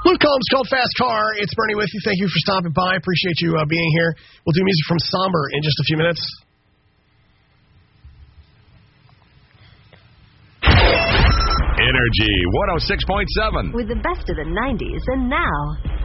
Luke Combs, called Fast Car. It's Bernie with you. Thank you for stopping by. Appreciate you being here. We'll do music from Somber in just a few minutes. Energy 106.7. With the best of the 90s and now.